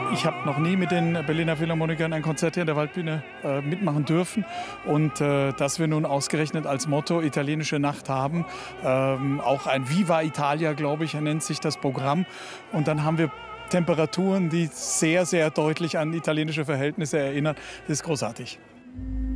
Ich habe noch nie mit den Berliner Philharmonikern ein Konzert hier in der Waldbühne mitmachen dürfen. Und dass wir nun ausgerechnet als Motto Italienische Nacht haben, auch ein Viva Italia, glaube ich, nennt sich das Programm. Und dann haben wir Temperaturen, die sehr, sehr deutlich an italienische Verhältnisse erinnern. Das ist großartig.